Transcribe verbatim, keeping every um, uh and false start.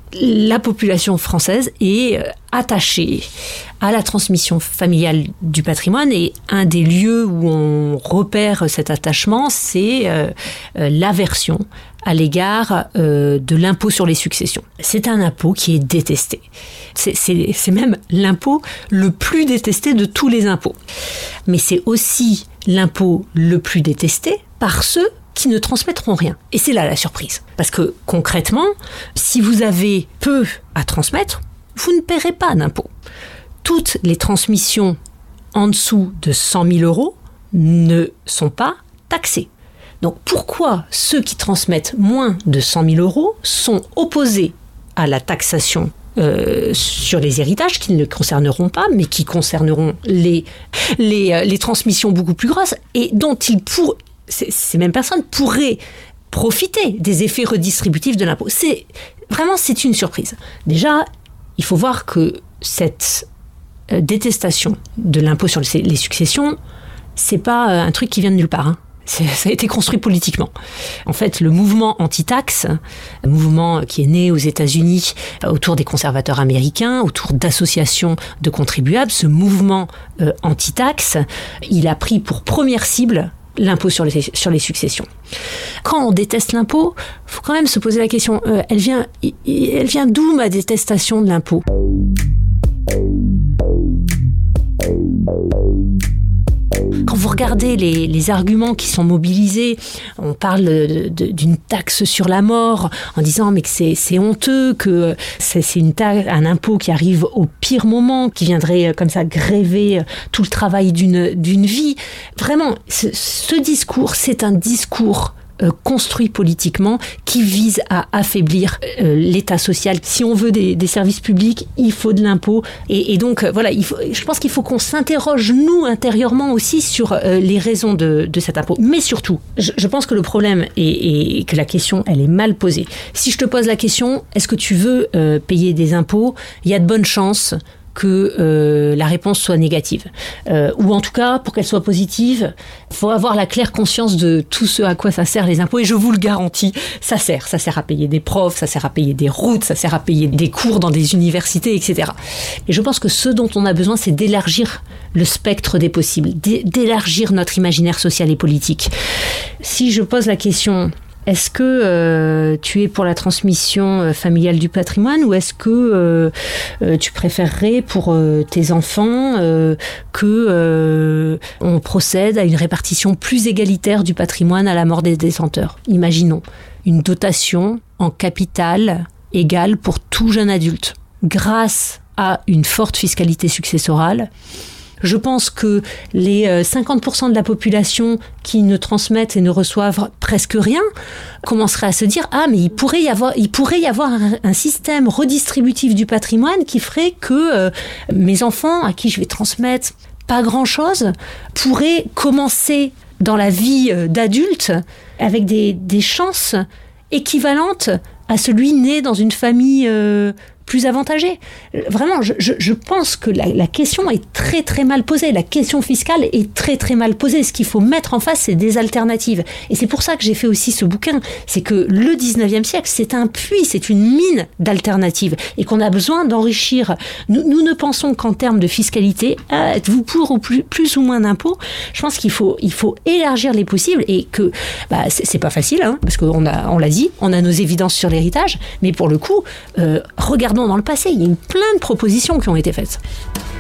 la population française est attachée à la transmission familiale du patrimoine et un des lieux où on repère cet attachement, c'est euh, l'aversion à l'égard euh, de l'impôt sur les successions. C'est un impôt qui est détesté. C'est, c'est, c'est même l'impôt le plus détesté de tous les impôts. Mais c'est aussi l'impôt le plus détesté par ceux qui ne transmettront rien. Et c'est là la surprise. Parce que concrètement, si vous avez peu à transmettre, vous ne paierez pas d'impôt. Toutes les transmissions en dessous de cent mille euros ne sont pas taxées. Donc pourquoi ceux qui transmettent moins de cent mille euros sont opposés à la taxation euh, sur les héritages qui ne concerneront pas, mais qui concerneront les, les, les transmissions beaucoup plus grosses et dont ils pourraient, ces mêmes personnes pourraient profiter des effets redistributifs de l'impôt. C'est, vraiment, c'est une surprise. Déjà, il faut voir que cette euh, détestation de l'impôt sur les successions, c'est pas un truc qui vient de nulle part, hein. C'est, ça a été construit politiquement. En fait, le mouvement anti-taxe, un mouvement qui est né aux États-Unis autour des conservateurs américains, autour d'associations de contribuables, ce mouvement euh, anti-taxe, il a pris pour première cible l'impôt sur les, sur les successions. Quand on déteste l'impôt, il faut quand même se poser la question, euh, elle vient, elle vient d'où ma détestation de l'impôt ? Quand vous regardez les, les arguments qui sont mobilisés, on parle de, de, d'une taxe sur la mort en disant mais que c'est, c'est honteux, que c'est, c'est une taxe, un impôt qui arrive au pire moment, qui viendrait comme ça gréver tout le travail d'une, d'une vie. Vraiment, ce, ce discours, c'est un discours Euh, construit politiquement qui vise à affaiblir euh, l'État social. Si on veut des, des services publics, il faut de l'impôt. Et, et donc, euh, voilà, il faut, je pense qu'il faut qu'on s'interroge, nous, intérieurement aussi, sur euh, les raisons de, de cet impôt. Mais surtout, je, je pense que le problème est, est que la question, elle est mal posée. Si je te pose la question, est-ce que tu veux euh, payer des impôts ? Il y a de bonnes chances que euh, la réponse soit négative. Euh, ou en tout cas, pour qu'elle soit positive, il faut avoir la claire conscience de tout ce à quoi ça sert les impôts. Et je vous le garantis, ça sert. Ça sert à payer des profs, ça sert à payer des routes, ça sert à payer des cours dans des universités, et cetera. Et je pense que ce dont on a besoin, c'est d'élargir le spectre des possibles, d'élargir notre imaginaire social et politique. Si je pose la question... Est-ce que euh, tu es pour la transmission euh, familiale du patrimoine ou est-ce que euh, euh, tu préférerais pour euh, tes enfants euh, que euh, on procède à une répartition plus égalitaire du patrimoine à la mort des détenteurs ? Imaginons une dotation en capital égale pour tout jeune adulte. Grâce à une forte fiscalité successorale, je pense que les cinquante pour cent de la population qui ne transmettent et ne reçoivent presque rien commenceraient à se dire « Ah, mais il pourrait y avoir, il pourrait y avoir un, un système redistributif du patrimoine qui ferait que euh, mes enfants à qui je vais transmettre pas grand-chose pourraient commencer dans la vie d'adulte avec des, des chances équivalentes à celui né dans une famille euh, plus avantagée. Vraiment, je, je, je pense que la, la question est très très mal posée. La question fiscale est très très mal posée. Ce qu'il faut mettre en face, c'est des alternatives. Et c'est pour ça que j'ai fait aussi ce bouquin. C'est que le dix-neuvième siècle, c'est un puits, c'est une mine d'alternatives. Et qu'on a besoin d'enrichir. Nous, nous ne pensons qu'en termes de fiscalité. Ah, êtes-vous pour ou plus, plus ou moins d'impôts ? Je pense qu'il faut, il faut élargir les possibles et que bah, c'est, c'est pas facile, hein, parce qu'on a, on l'a dit, on a nos évidences sur l'héritage. Mais pour le coup, euh, regardons dans le passé, il y a eu plein de propositions qui ont été faites.